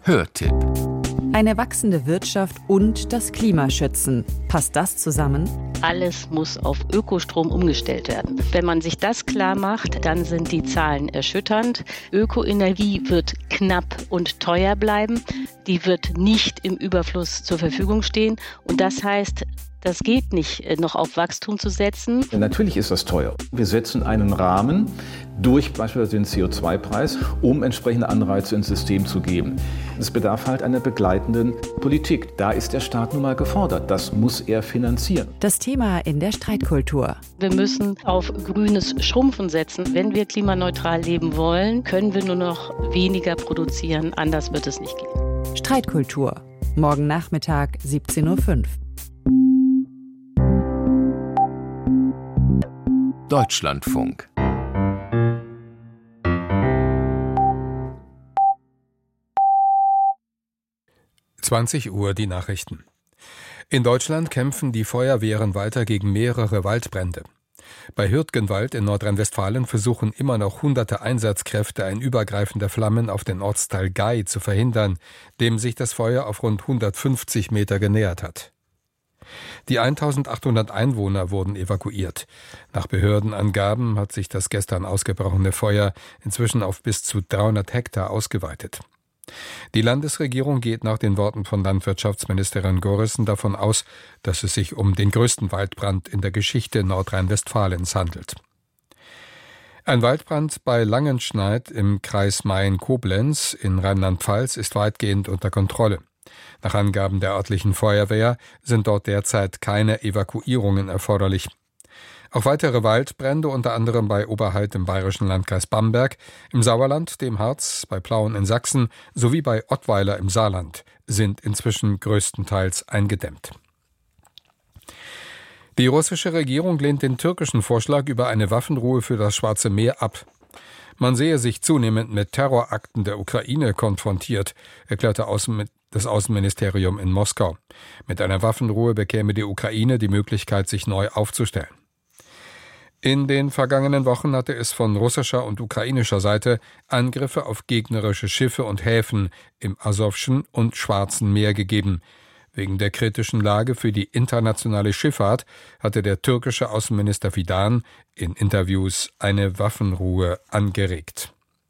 Hörtipp. Eine wachsende Wirtschaft und das Klima schützen. Passt das zusammen? Alles muss auf Ökostrom umgestellt werden. Wenn man sich das klar macht, dann sind die Zahlen erschütternd. Ökoenergie wird knapp und teuer bleiben. Die wird nicht im Überfluss zur Verfügung stehen. Und das heißt, das geht nicht, noch auf Wachstum zu setzen. Natürlich ist das teuer. Wir setzen einen Rahmen durch beispielsweise den CO2-Preis, um entsprechende Anreize ins System zu geben. Es bedarf halt einer begleitenden Politik. Da ist der Staat nun mal gefordert. Das muss er finanzieren. Das Thema in der Streitkultur. Wir müssen auf grünes Schrumpfen setzen. Wenn wir klimaneutral leben wollen, können wir nur noch weniger produzieren. Anders wird es nicht gehen. Streitkultur. Morgen Nachmittag 17:05 Uhr. Deutschlandfunk. Uhr die Nachrichten. In Deutschland kämpfen die Feuerwehren weiter gegen mehrere Waldbrände. Bei Hürtgenwald in Nordrhein-Westfalen versuchen immer noch hunderte Einsatzkräfte, ein Übergreifen der Flammen auf den Ortsteil Gay zu verhindern, dem sich das Feuer auf rund 150 Meter genähert hat. Die 1800 Einwohner wurden evakuiert. Nach Behördenangaben hat sich das gestern ausgebrochene Feuer inzwischen auf bis zu 300 Hektar ausgeweitet. Die Landesregierung geht nach den Worten von Landwirtschaftsministerin Gorissen davon aus, dass es sich um den größten Waldbrand in der Geschichte Nordrhein-Westfalens handelt. Ein Waldbrand bei Langenschneid im Kreis Mayen-Koblenz in Rheinland-Pfalz ist weitgehend unter Kontrolle. Nach Angaben der örtlichen Feuerwehr sind dort derzeit keine Evakuierungen erforderlich. Auch weitere Waldbrände, unter anderem bei Oberheid im bayerischen Landkreis Bamberg, im Sauerland, dem Harz, bei Plauen in Sachsen sowie bei Ottweiler im Saarland, sind inzwischen größtenteils eingedämmt. Die russische Regierung lehnt den türkischen Vorschlag über eine Waffenruhe für das Schwarze Meer ab. Man sehe sich zunehmend mit Terrorakten der Ukraine konfrontiert, erklärte das Außenministerium in Moskau. Mit einer Waffenruhe bekäme die Ukraine die Möglichkeit, sich neu aufzustellen. In den vergangenen Wochen hatte es von russischer und ukrainischer Seite Angriffe auf gegnerische Schiffe und Häfen im Asowschen und Schwarzen Meer gegeben. Wegen der kritischen Lage für die internationale Schifffahrt hatte der türkische Außenminister Fidan in Interviews eine Waffenruhe angeregt.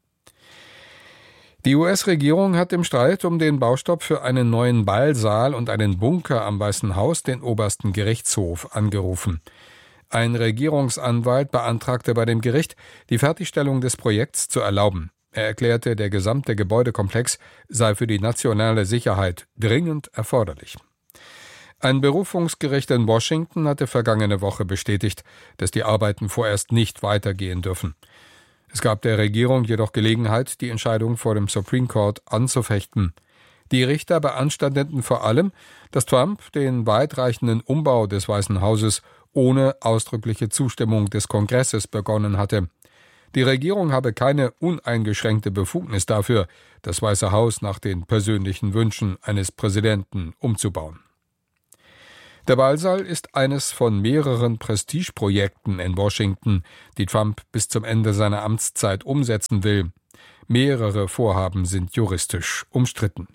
Die US-Regierung hat im Streit um den Baustopp für einen neuen Ballsaal und einen Bunker am Weißen Haus den obersten Gerichtshof angerufen. Ein Regierungsanwalt beantragte bei dem Gericht, die Fertigstellung des Projekts zu erlauben. Er erklärte, der gesamte Gebäudekomplex sei für die nationale Sicherheit dringend erforderlich. Ein Berufungsgericht in Washington hatte vergangene Woche bestätigt, dass die Arbeiten vorerst nicht weitergehen dürfen. Es gab der Regierung jedoch Gelegenheit, die Entscheidung vor dem Supreme Court anzufechten. Die Richter beanstandeten vor allem, dass Trump den weitreichenden Umbau des Weißen Hauses ohne ausdrückliche Zustimmung des Kongresses begonnen hatte. Die Regierung habe keine uneingeschränkte Befugnis dafür, das Weiße Haus nach den persönlichen Wünschen eines Präsidenten umzubauen. Der Ballsaal ist eines von mehreren Prestigeprojekten in Washington, die Trump bis zum Ende seiner Amtszeit umsetzen will. Mehrere Vorhaben sind juristisch umstritten.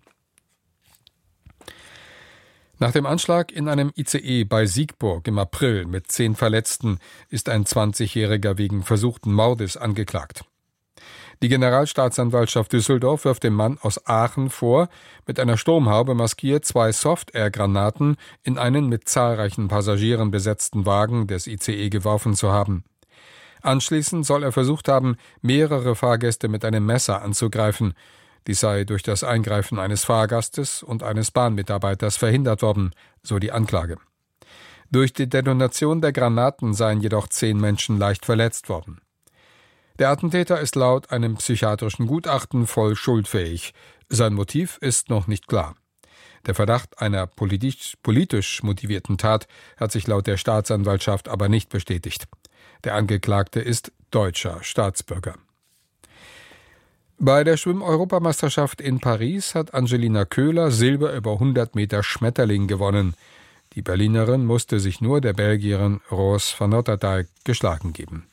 Nach dem Anschlag in einem ICE bei Siegburg im April mit 10 Verletzten ist ein 20-Jähriger wegen versuchten Mordes angeklagt. Die Generalstaatsanwaltschaft Düsseldorf wirft dem Mann aus Aachen vor, mit einer Sturmhaube maskiert 2 Soft-Air-Granaten in einen mit zahlreichen Passagieren besetzten Wagen des ICE geworfen zu haben. Anschließend soll er versucht haben, mehrere Fahrgäste mit einem Messer anzugreifen. Dies sei durch das Eingreifen eines Fahrgastes und eines Bahnmitarbeiters verhindert worden, so die Anklage. Durch die Detonation der Granaten seien jedoch 10 Menschen leicht verletzt worden. Der Attentäter ist laut einem psychiatrischen Gutachten voll schuldfähig. Sein Motiv ist noch nicht klar. Der Verdacht einer politisch motivierten Tat hat sich laut der Staatsanwaltschaft aber nicht bestätigt. Der Angeklagte ist deutscher Staatsbürger. Bei der Schwimm-Europameisterschaft in Paris hat Angelina Köhler Silber über 100 Meter Schmetterling gewonnen. Die Berlinerin musste sich nur der Belgierin Rose van Notterdijk geschlagen geben.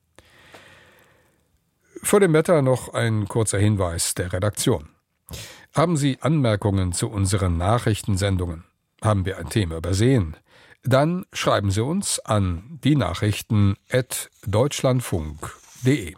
Vor dem Wetter noch ein kurzer Hinweis der Redaktion. Haben Sie Anmerkungen zu unseren Nachrichtensendungen? Haben wir ein Thema übersehen? Dann schreiben Sie uns an dienachrichten@deutschlandfunk.de.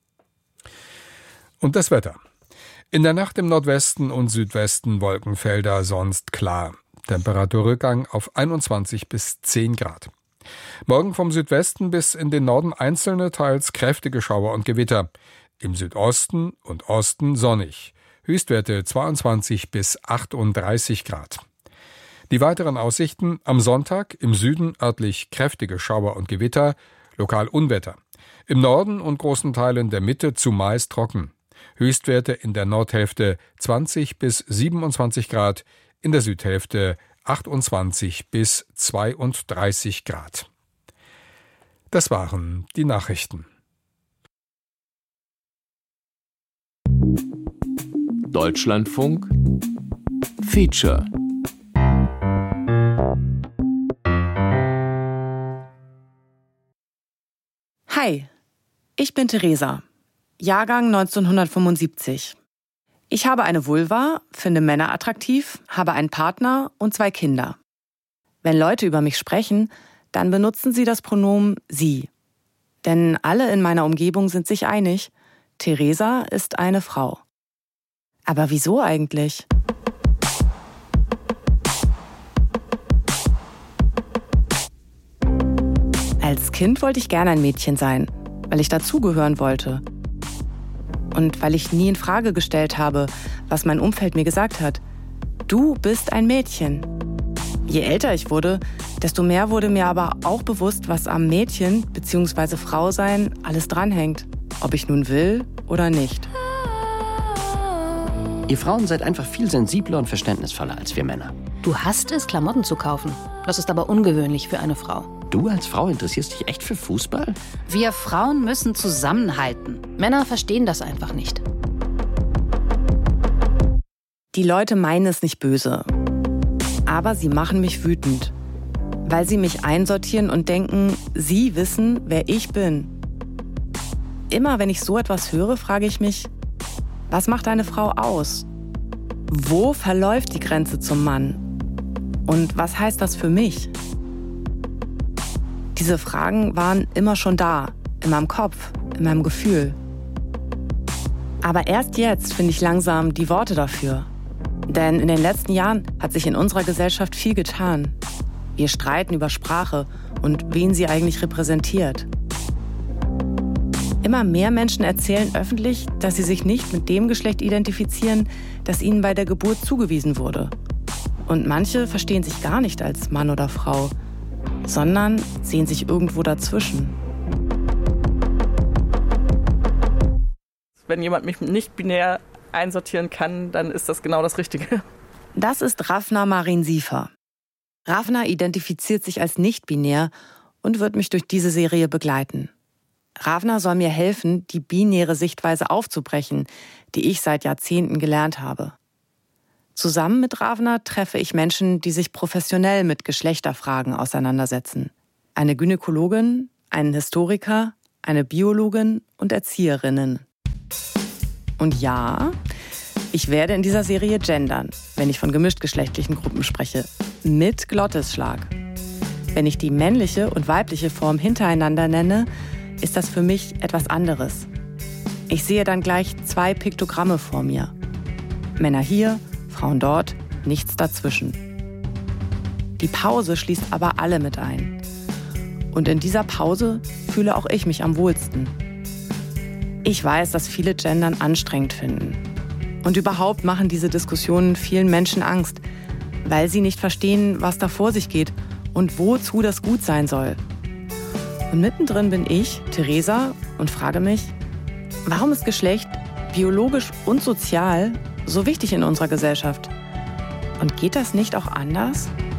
Und das Wetter. In der Nacht im Nordwesten und Südwesten Wolkenfelder, sonst klar. Temperaturrückgang auf 21 bis 10 Grad. Morgen vom Südwesten bis in den Norden einzelne, teils kräftige Schauer und Gewitter. Im Südosten und Osten sonnig. Höchstwerte 22 bis 38 Grad. Die weiteren Aussichten: am Sonntag im Süden örtlich kräftige Schauer und Gewitter, lokal Unwetter. Im Norden und großen Teilen der Mitte zumeist trocken. Höchstwerte in der Nordhälfte 20 bis 27 Grad, in der Südhälfte 28 bis 32 Grad. Das waren die Nachrichten. Deutschlandfunk Feature. Hi, ich bin Theresa, Jahrgang 1975. Ich habe eine Vulva, finde Männer attraktiv, habe einen Partner und 2 Kinder. Wenn Leute über mich sprechen, dann benutzen sie das Pronomen sie. Denn alle in meiner Umgebung sind sich einig, Theresa ist eine Frau. Aber wieso eigentlich? Als Kind wollte ich gerne ein Mädchen sein, weil ich dazugehören wollte. Und weil ich nie in Frage gestellt habe, was mein Umfeld mir gesagt hat. Du bist ein Mädchen. Je älter ich wurde, desto mehr wurde mir aber auch bewusst, was am Mädchen bzw. Frausein alles dranhängt. Ob ich nun will oder nicht. Ihr Frauen seid einfach viel sensibler und verständnisvoller als wir Männer. Du hasst es, Klamotten zu kaufen. Das ist aber ungewöhnlich für eine Frau. Du als Frau interessierst dich echt für Fußball? Wir Frauen müssen zusammenhalten. Männer verstehen das einfach nicht. Die Leute meinen es nicht böse. Aber sie machen mich wütend. Weil sie mich einsortieren und denken, sie wissen, wer ich bin. Immer wenn ich so etwas höre, frage ich mich, was macht eine Frau aus? Wo verläuft die Grenze zum Mann? Und was heißt das für mich? Diese Fragen waren immer schon da, in meinem Kopf, in meinem Gefühl. Aber erst jetzt finde ich langsam die Worte dafür. Denn in den letzten Jahren hat sich in unserer Gesellschaft viel getan. Wir streiten über Sprache und wen sie eigentlich repräsentiert. Immer mehr Menschen erzählen öffentlich, dass sie sich nicht mit dem Geschlecht identifizieren, das ihnen bei der Geburt zugewiesen wurde. Und manche verstehen sich gar nicht als Mann oder Frau, sondern sehen sich irgendwo dazwischen. Wenn jemand mich nicht binär einsortieren kann, dann ist das genau das Richtige. Das ist Ravna Marin-Siefer. Ravna identifiziert sich als nicht-binär und wird mich durch diese Serie begleiten. Ravna soll mir helfen, die binäre Sichtweise aufzubrechen, die ich seit Jahrzehnten gelernt habe. Zusammen mit Ravna treffe ich Menschen, die sich professionell mit Geschlechterfragen auseinandersetzen. Eine Gynäkologin, einen Historiker, eine Biologin und Erzieherinnen. Und ja, ich werde in dieser Serie gendern, wenn ich von gemischtgeschlechtlichen Gruppen spreche. Mit Glottisschlag. Wenn ich die männliche und weibliche Form hintereinander nenne, ist das für mich etwas anderes. Ich sehe dann gleich 2 Piktogramme vor mir. Männer hier, Frauen dort, nichts dazwischen. Die Pause schließt aber alle mit ein. Und in dieser Pause fühle auch ich mich am wohlsten. Ich weiß, dass viele Gendern anstrengend finden. Und überhaupt machen diese Diskussionen vielen Menschen Angst, weil sie nicht verstehen, was da vor sich geht und wozu das gut sein soll. Und mittendrin bin ich, Theresa, und frage mich, warum ist Geschlecht biologisch und sozial so wichtig in unserer Gesellschaft? Und geht das nicht auch anders?